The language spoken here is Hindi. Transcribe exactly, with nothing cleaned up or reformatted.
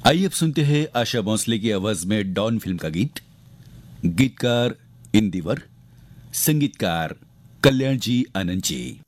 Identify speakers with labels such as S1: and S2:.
S1: आइए अब सुनते हैं आशा भोसले की आवाज में डॉन फिल्म का गीत। गीतकार इंदिवर, संगीतकार कल्याण जी आनंद जी।